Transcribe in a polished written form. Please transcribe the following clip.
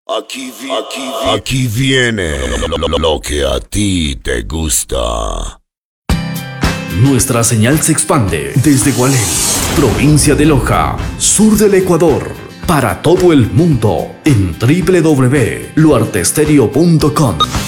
Aquí viene lo que a ti te gusta. Nuestra señal se expande desde Gualey, provincia de Loja, sur del Ecuador, para todo el mundo en www.luartestereo.com.